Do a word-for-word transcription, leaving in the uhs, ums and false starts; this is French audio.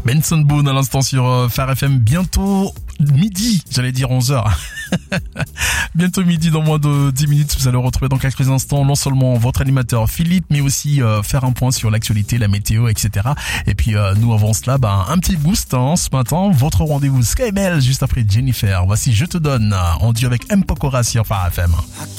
Benson Boone à l'instant sur euh, Phare F M. Bientôt midi, j'allais dire onze heures. Bientôt midi, dans moins de dix minutes, vous allez retrouver dans quelques instants non seulement votre animateur Philippe, mais aussi euh, faire un point sur l'actualité, la météo, et cetera. Et puis euh, nous avant cela, bah, un petit boost hein, ce matin, votre rendez-vous Skybell juste après Jennifer. Voici Je te donne, en duo avec M. Pokora sur Phare F M.